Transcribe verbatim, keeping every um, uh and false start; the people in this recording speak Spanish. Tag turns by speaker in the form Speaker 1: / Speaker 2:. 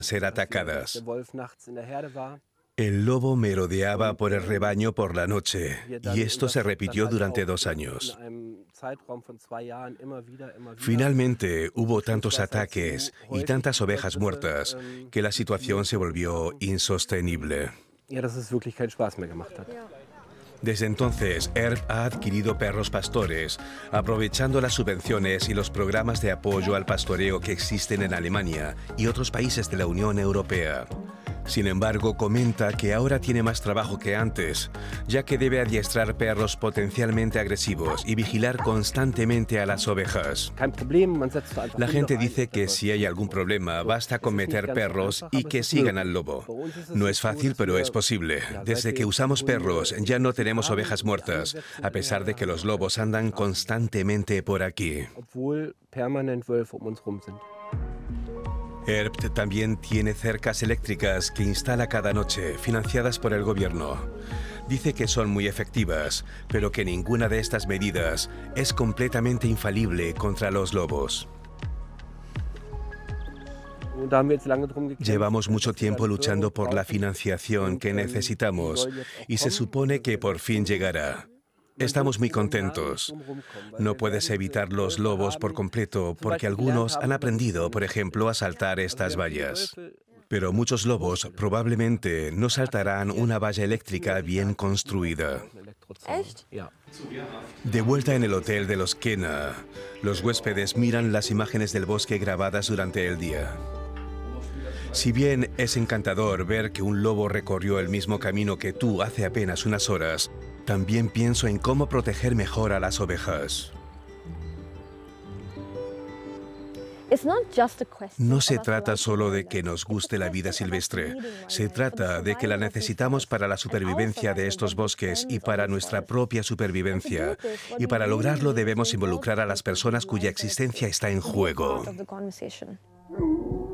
Speaker 1: ser atacadas. El lobo merodeaba por el rebaño por la noche y esto se repitió durante dos años. Finalmente hubo tantos ataques y tantas ovejas muertas que la situación se volvió insostenible. Desde entonces, Herb ha adquirido perros pastores, aprovechando las subvenciones y los programas de apoyo al pastoreo que existen en Alemania y otros países de la Unión Europea. Sin embargo, comenta que ahora tiene más trabajo que antes, ya que debe adiestrar perros potencialmente agresivos y vigilar constantemente a las ovejas. La gente dice que si hay algún problema, basta con meter perros y que sigan al lobo. No es fácil, pero es posible. Desde que usamos perros, ya no tenemos ovejas muertas, a pesar de que los lobos andan constantemente por aquí. Herb también tiene cercas eléctricas que instala cada noche, financiadas por el gobierno. Dice que son muy efectivas, pero que ninguna de estas medidas es completamente infalible contra los lobos. Llevamos mucho tiempo luchando por la financiación que necesitamos y se supone que por fin llegará. Estamos muy contentos. No puedes evitar los lobos por completo porque algunos han aprendido, por ejemplo, a saltar estas vallas. Pero muchos lobos probablemente no saltarán una valla eléctrica bien construida. De vuelta en el hotel de los Kena, los huéspedes miran las imágenes del bosque grabadas durante el día. Si bien es encantador ver que un lobo recorrió el mismo camino que tú hace apenas unas horas, también pienso en cómo proteger mejor a las ovejas. No se trata solo de que nos guste la vida silvestre, se trata de que la necesitamos para la supervivencia de estos bosques y para nuestra propia supervivencia. Y para lograrlo debemos involucrar a las personas cuya existencia está en juego.